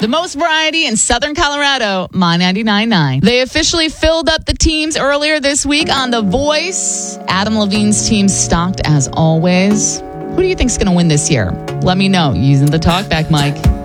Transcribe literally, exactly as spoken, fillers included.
The most variety in Southern Colorado, My ninety-nine point nine. They officially filled up the teams earlier this week on The Voice. Adam Levine's team stocked as always. Who do you think's going to win this year? Let me know using the talkback mic.